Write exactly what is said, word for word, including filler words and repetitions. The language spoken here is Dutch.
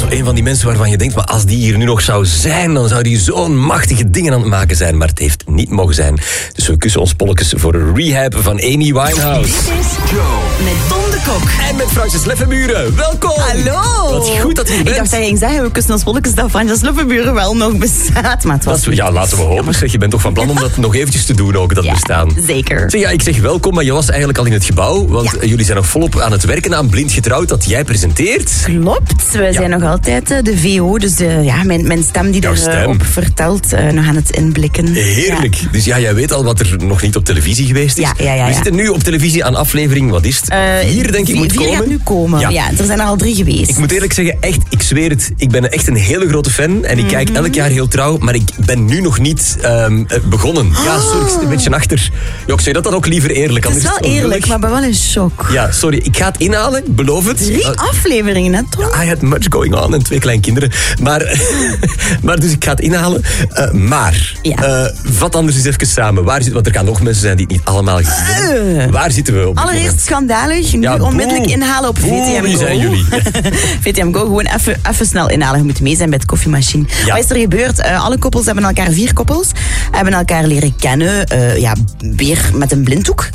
een van die mensen waarvan je denkt, maar als die hier nu nog zou zijn, dan zou die zo'n machtige dingen aan het maken zijn. Maar het heeft niet mogen zijn. Dus we kussen ons polletjes voor Rehab van Amy Winehouse. Dit is Go met Tom de Kok. En met Frances Leffenburen. Welkom! Hallo! Wat goed dat je er bent. Ik dacht dat je ging zeggen, we kussen ons polletjes dat Frances Leffenburen wel nog bestaat. Maar het was Dat is, ja, laten we hopen. Zeg, je bent toch van plan om dat nog eventjes te doen ook, dat ja, bestaan. Zeker. Zeg, ja, ik zeg welkom, maar je was eigenlijk al in het gebouw. Want Ja. jullie zijn nog volop aan het werken aan Blind Getrouwd, dat jij presenteert. Klopt, we zijn nog altijd uh, de V O, dus de, ja, mijn, mijn stem die Jouw stem. erop vertelt, uh, nog aan het inblikken. Heerlijk. Ja. Dus ja, jij weet al wat er nog niet op televisie geweest is. Ja, ja, ja, We ja. zitten nu op televisie aan aflevering, wat is het? Uh, Vier, denk ik, vier, moet vier komen. gaat nu komen. Ja. Ja. Er zijn er al drie geweest. Ik moet eerlijk zeggen, echt, ik zweer het, ik ben echt een hele grote fan. En ik Mhm. kijk elk jaar heel trouw, maar ik ben nu nog niet um, begonnen. Ja, sorry, ik zit een beetje achter. Ja, ik zeg dat dan ook liever eerlijk. Het is anders wel eerlijk, onbillig. maar ik ben wel in shock. Ja, sorry, ik ga het inhalen, ik beloof het. Drie Uh, afleveringen, hè, Tom? I had much going on en twee kleinkinderen. Maar, maar dus ik ga het inhalen. Uh, maar, Ja. uh, vat anders eens even samen. Waar zit, want er gaan nog mensen zijn die het niet allemaal gezien hebben. Uh. Waar zitten we op dit Allereerst moment? schandalig, nu Ja, onmiddellijk boe. inhalen op V T M Boe, Go. wie zijn jullie? V T M Go, gewoon even, even snel inhalen. Je moet mee zijn bij het koffiemachine. Ja. Wat is er gebeurd? Uh, alle koppels hebben elkaar, vier koppels, hebben elkaar leren kennen. Uh, ja, weer met een blinddoek.